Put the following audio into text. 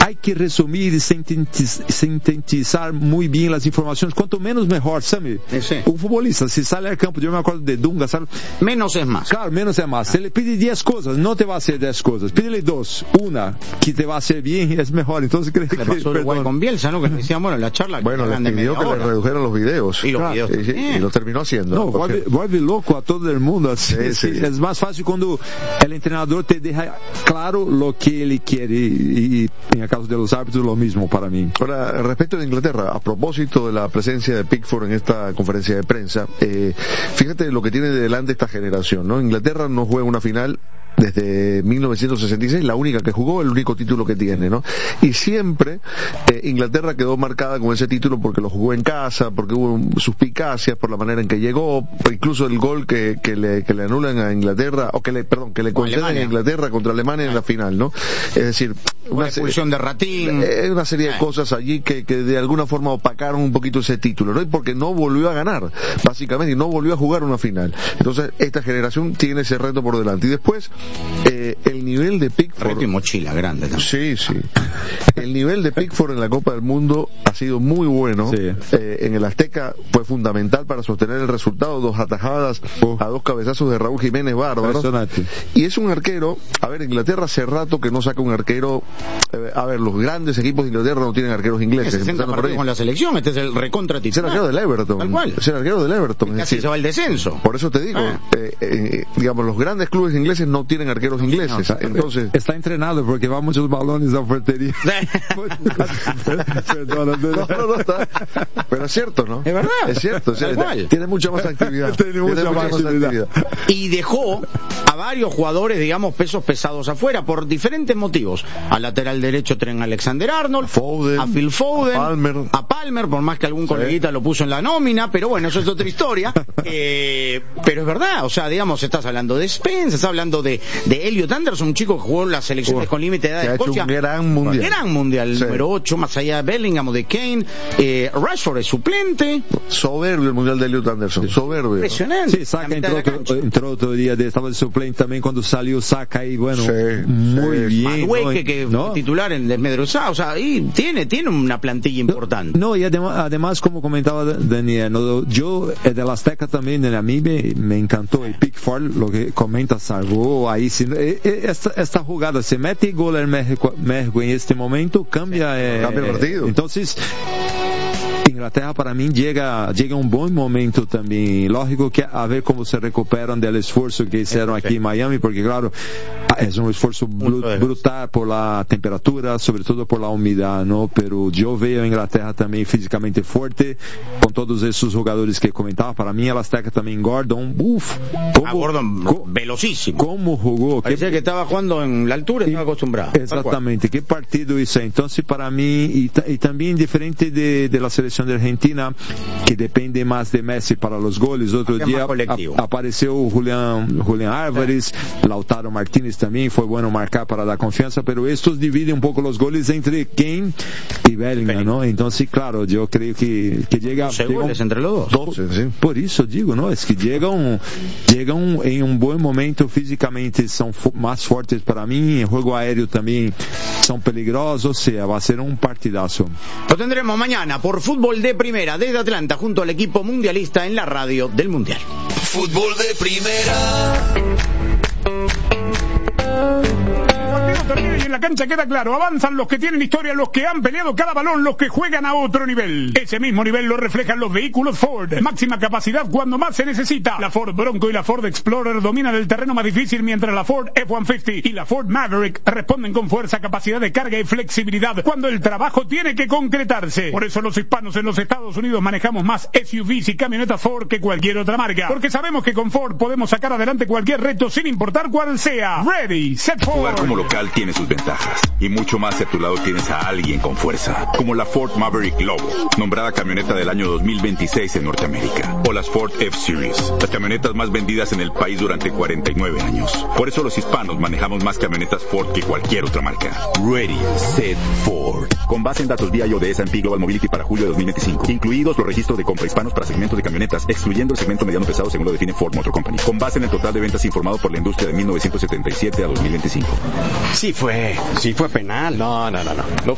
hay que resumir y sintetizar muy bien las informaciones. Cuanto menos mejor, Sammy. Sí. Un futbolista, si sale al campo, yo me acuerdo de Dunga, ¿sabes? Menos es más. Claro, menos es más. Se le pide 10 cosas, no te va a hacer 10 cosas. Pídele 2. Una que te va a hacer bien es mejor. Entonces creo que le pasó Uruguay con Bielsa, ¿no? Que decíamos, bueno, en la charla. Bueno, le pidió que le redujeran los videos. Y los videos. Y lo terminó haciendo. No, vuelve loco a todo el mundo. Sí. Es más fácil cuando el entrenador te deja claro lo que él quiere. Y en el caso de los árbitros, lo mismo para mí. Ahora, respecto de Inglaterra, a propósito de la presencia de Pickford en esta conferencia de prensa, fíjate lo que tiene delante esta generación, ¿no? Inglaterra no juega una final desde 1966, la única que jugó, el único título que tiene, ¿no? Y siempre Inglaterra quedó marcada con ese título porque lo jugó en casa, porque hubo suspicacias por la manera en que llegó, incluso el gol que le anulan a Inglaterra, o que le conceden a Inglaterra contra Alemania en la final, ¿no? Es decir, una expulsión de Ratín, una serie de cosas allí que de alguna forma opacaron un poquito ese título, ¿no? Y porque no volvió a ganar, básicamente, y no volvió a jugar una final. Entonces, esta generación tiene ese reto por delante. Y después, el nivel de Pickford, reto y mochila grande, ¿no? Sí. El nivel de Pickford en la Copa del Mundo ha sido muy bueno. Sí. En el Azteca fue fundamental para sostener el resultado, 2 atajadas a 2 cabezazos de Raúl Jiménez bárbaros. Y es un arquero, a ver, Inglaterra hace rato que no saca un arquero, a ver, los grandes equipos de Inglaterra no tienen arqueros ingleses. 60 partidos con la selección, este es el recontra titular. Es el arquero del Everton. Tal cual. Es el arquero del Everton. Casi se va el descenso. Por eso te digo, digamos, los grandes clubes ingleses no tienen arqueros ingleses. Entonces está entrenado porque va muchos balones a portería. No está. Pero es cierto, ¿no? Es verdad. Es cierto. Tiene mucha más actividad. Tiene mucha más actividad. Y dejó a varios jugadores, digamos, pesos pesados afuera por diferentes motivos. Al lateral derecho Trent Alexander-Arnold, a Phil Foden, a Palmer, por más que algún coleguita lo puso en la nómina, pero bueno, eso es otra historia. Pero es verdad, o sea, digamos, estás hablando de Spence, estás hablando de Elliot Anderson, un chico que jugó en las selecciones con límite de edad de Escocia. Un gran mundial. Número 8, más allá de Bellingham o de Kane. Rashford es suplente. Soberbio el mundial de Elliot Anderson, soberbio. Impresionante. Sí, Saka entró otro día, estaba de suplente también cuando salió Saka y bueno, muy bien. Madueque, que fue titular en Desmedrosá, o sea, y tiene una plantilla importante. No, y además como comentaba Daniel, yo del Azteca también, a mí me encantó el Pickford, lo que comenta, salvó ahí, esta jugada, se mete gol en México en este momento, cambia el partido. Entonces, Inglaterra para mí llega un buen momento también. Lógico que a ver cómo se recuperan del esfuerzo que hicieron aquí en Miami, porque claro, es un esfuerzo brutal por la temperatura, sobre todo por la humedad, ¿no? Pero yo veo a Inglaterra también físicamente fuerte, con todos esos jugadores que comentaba. Para mí el Azteca también Gordon, Gordon velocísimo. ¿Cómo jugó? Parecía que estaba jugando en la altura, estaba acostumbrado. Exactamente, qué partido hizo. Entonces para mí, y también diferente de la selección de Argentina, que depende más de Messi para los goles. Otro día apareció Julián Álvarez, Lautaro Martínez también fue bueno marcar para dar confianza, pero estos dividen un poco los goles entre Kane y Bellingham, ¿no? Entonces, claro, yo creo que llega goles entre los dos. Por eso digo, ¿no? Es que llegan en un buen momento físicamente, son más fuertes para mí, en juego aéreo también son peligrosos, o sea, va a ser un partidazo. Lo tendremos mañana por Fútbol de Primera desde Atlanta junto al equipo mundialista en la radio del Mundial. Fútbol de Primera. Termina y en la cancha queda claro, avanzan los que tienen historia, los que han peleado cada balón, los que juegan a otro nivel. Ese mismo nivel lo reflejan los vehículos Ford, máxima capacidad cuando más se necesita. La Ford Bronco y la Ford Explorer dominan el terreno más difícil, mientras la Ford F-150 y la Ford Maverick responden con fuerza, capacidad de carga y flexibilidad cuando el trabajo tiene que concretarse. Por eso los hispanos en los Estados Unidos manejamos más SUVs y camionetas Ford que cualquier otra marca, porque sabemos que con Ford podemos sacar adelante cualquier reto sin importar cuál sea. Ready, set, Ford. Jugar como local tiene sus ventajas, y mucho más si a tu lado tienes a alguien con fuerza, como la Ford Maverick Lobo, nombrada camioneta del año 2026 en Norteamérica, o las Ford F-Series, las camionetas más vendidas en el país durante 49 años. Por eso los hispanos manejamos más camionetas Ford que cualquier otra marca. Ready, set, Ford. Con base en datos BIO de S&P Global Mobility para julio de 2025, incluidos los registros de compra hispanos para segmentos de camionetas, excluyendo el segmento mediano pesado según lo define Ford Motor Company, con base en el total de ventas informado por la industria de 1977 a 2025. Sí fue penal. No.